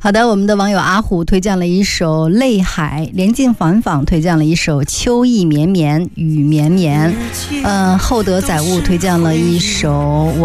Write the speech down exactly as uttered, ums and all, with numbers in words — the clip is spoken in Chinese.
好的，我们的网友阿虎推荐了一首《泪海》，连静反访推荐了一首《秋意绵绵雨绵绵》，嗯、呃，厚德载物推荐了一首《我